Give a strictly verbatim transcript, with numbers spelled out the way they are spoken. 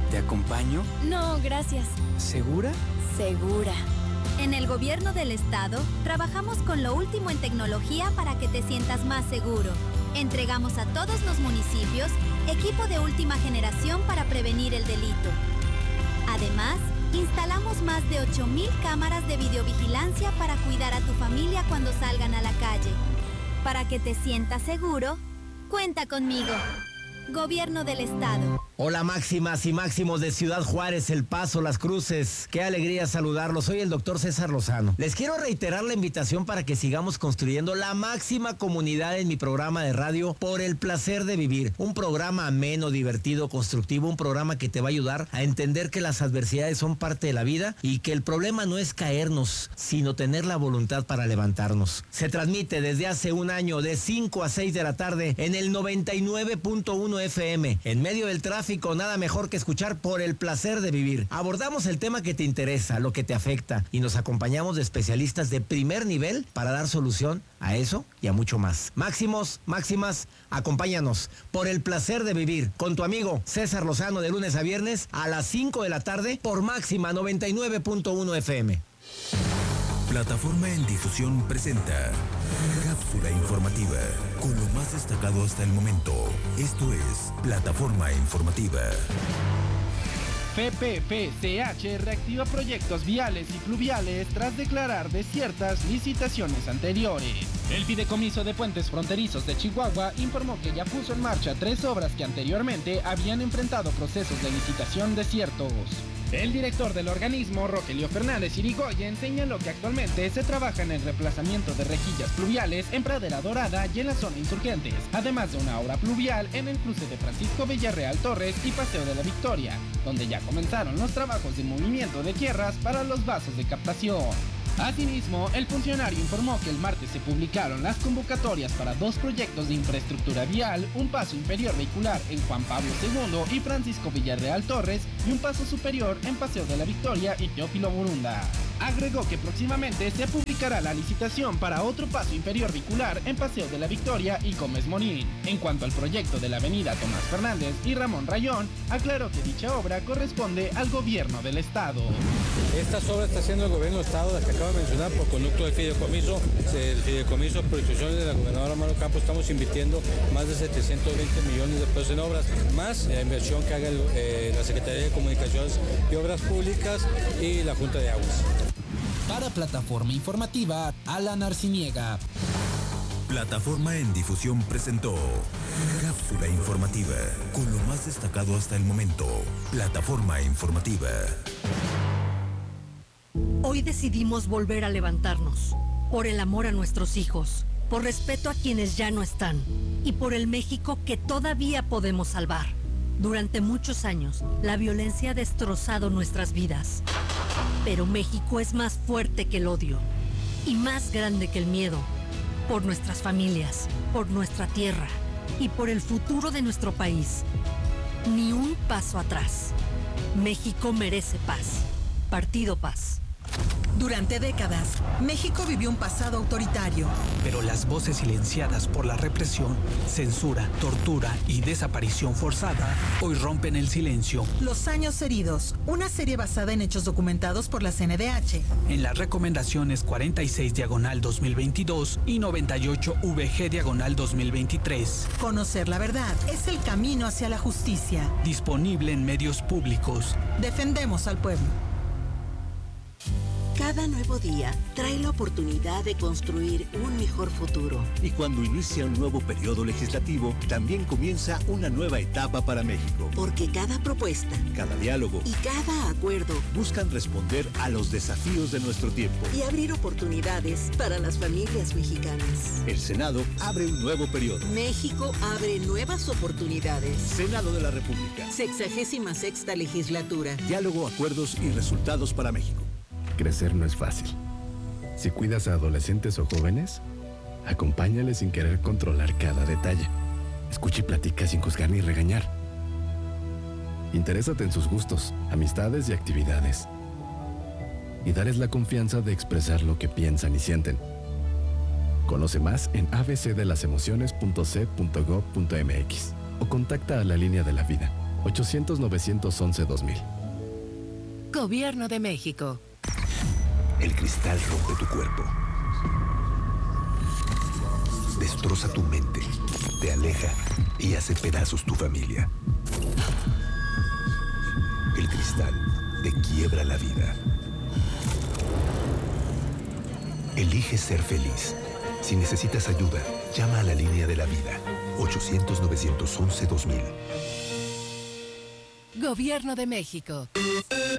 ¿Te acompaño? No, gracias. ¿Segura? Segura. En el gobierno del estado, trabajamos con lo último en tecnología para que te sientas más seguro. Entregamos a todos los municipios equipo de última generación para prevenir el delito. Además, instalamos más de ocho mil cámaras de videovigilancia para cuidar a tu familia cuando salgan a la calle. Para que te sientas seguro, cuenta conmigo. Gobierno del Estado. Hola máximas y máximos de Ciudad Juárez, El Paso, Las Cruces. Qué alegría saludarlos. Soy el doctor César Lozano. Les quiero reiterar la invitación para que sigamos construyendo la máxima comunidad en mi programa de radio Por el Placer de Vivir. Un programa ameno, divertido, constructivo, un programa que te va a ayudar a entender que las adversidades son parte de la vida y que el problema no es caernos, sino tener la voluntad para levantarnos. Se transmite desde hace un año de cinco a seis de la tarde en el noventa y nueve punto uno F M. En medio del tráfico, nada mejor que escuchar Por el Placer de Vivir. Abordamos el tema que te interesa, lo que te afecta, y nos acompañamos de especialistas de primer nivel para dar solución a eso y a mucho más. Máximos, máximas, acompáñanos. Por el Placer de Vivir, con tu amigo César Lozano, de lunes a viernes a las cinco de la tarde por Máxima noventa y nueve punto uno F M. Plataforma en Difusión presenta Cápsula Informativa, con lo más destacado hasta el momento. Esto es Plataforma Informativa. P P P C H reactiva proyectos viales y pluviales tras declarar desiertas licitaciones anteriores. El Fideicomiso de Puentes Fronterizos de Chihuahua informó que ya puso en marcha tres obras que anteriormente habían enfrentado procesos de licitación desiertos. El director del organismo, Rogelio Fernández Irigoyen, señaló que actualmente se trabaja en el reemplazamiento de rejillas pluviales en Pradera Dorada y en la zona Insurgentes, además de una obra pluvial en el cruce de Francisco Villarreal Torres y Paseo de la Victoria, donde ya comenzaron los trabajos de movimiento de tierras para los vasos de captación. Asimismo, el funcionario informó que el martes se publicaron las convocatorias para dos proyectos de infraestructura vial, un paso inferior vehicular en Juan Pablo segundo y Francisco Villarreal Torres y un paso superior en Paseo de la Victoria y Teófilo Burunda. Agregó que próximamente se publicará la licitación para otro paso inferior vehicular en Paseo de la Victoria y Gómez Morín. En cuanto al proyecto de la avenida Tomás Fernández y Ramón Rayón, aclaró que dicha obra corresponde al gobierno del estado. Estas obras está haciendo el gobierno del estado, las que acabo de mencionar, por conducto del fideicomiso. El fideicomiso, por instrucciones de la gobernadora Mano Campos, estamos invirtiendo más de setecientos veinte millones de pesos en obras, más la inversión que haga el, eh, la Secretaría de Comunicaciones y Obras Públicas y la Junta de Aguas. Para Plataforma Informativa, Alan Arciniega. Plataforma en Difusión presentó Cápsula Informativa, con lo más destacado hasta el momento. Plataforma Informativa. Hoy decidimos volver a levantarnos, por el amor a nuestros hijos, por respeto a quienes ya no están y por el México que todavía podemos salvar. Durante muchos años, la violencia ha destrozado nuestras vidas, pero México es más fuerte que el odio y más grande que el miedo. Por nuestras familias, por nuestra tierra y por el futuro de nuestro país. Ni un paso atrás. México merece paz. Partido Paz. Durante décadas, México vivió un pasado autoritario. Pero las voces silenciadas por la represión, censura, tortura y desaparición forzada hoy rompen el silencio. Los años heridos, una serie basada en hechos documentados por la C N D H. En las recomendaciones cuarenta y seis diagonal dos mil veintidós y noventa y ocho V G diagonal dos mil veintitrés. Conocer la verdad es el camino hacia la justicia. Disponible en medios públicos. Defendemos al pueblo. Cada nuevo día trae la oportunidad de construir un mejor futuro. Y cuando inicia un nuevo periodo legislativo, también comienza una nueva etapa para México. Porque cada propuesta, cada diálogo y cada acuerdo buscan responder a los desafíos de nuestro tiempo y abrir oportunidades para las familias mexicanas. El Senado abre un nuevo periodo. México abre nuevas oportunidades. Senado de la República. Sexagésima sexta legislatura. Diálogo, acuerdos y resultados para México. Crecer no es fácil. Si cuidas a adolescentes o jóvenes, acompáñales sin querer controlar cada detalle. Escucha y platica sin juzgar ni regañar. Interésate en sus gustos, amistades y actividades. Y darles la confianza de expresar lo que piensan y sienten. Conoce más en a b c de las emociones punto c punto gov punto m x o contacta a la Línea de la Vida. ochocientos, novecientos once, dos mil. Gobierno de México. El cristal rompe tu cuerpo. Destroza tu mente, te aleja y hace pedazos tu familia. El cristal te quiebra la vida. Elige ser feliz. Si necesitas ayuda, llama a la línea de la vida. ochocientos, novecientos once, dos mil. Gobierno de México.